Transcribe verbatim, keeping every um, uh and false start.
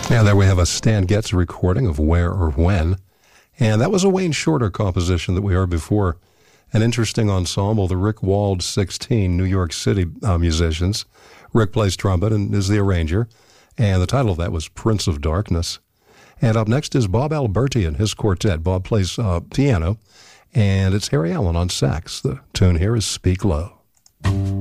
Yeah, there we have a Stan Getz recording of Where or When. And that was a Wayne Shorter composition that we heard before. An interesting ensemble, the Rick Wald sixteen New York City uh, musicians. Rick plays trumpet and is the arranger. And the title of that was Prince of Darkness. And up next is Bob Alberti and his quartet. Bob plays uh, piano, and it's Harry Allen on sax. The tune here is Speak Low.